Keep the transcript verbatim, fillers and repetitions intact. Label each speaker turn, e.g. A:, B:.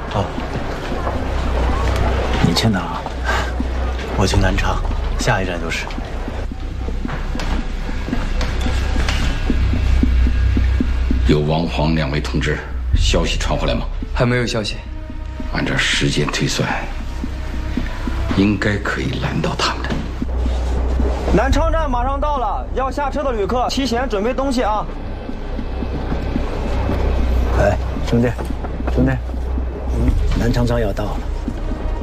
A: 哦，你去哪儿？我去南昌，下一站就是。
B: 有王黄两位同志消息传回来吗？
C: 还没有消息。
B: 按照时间推算，应该可以拦到他们的。
D: 南昌站马上到了，要下车的旅客提前准备东西啊！
A: 哎，兄弟，兄弟，南昌站要到了。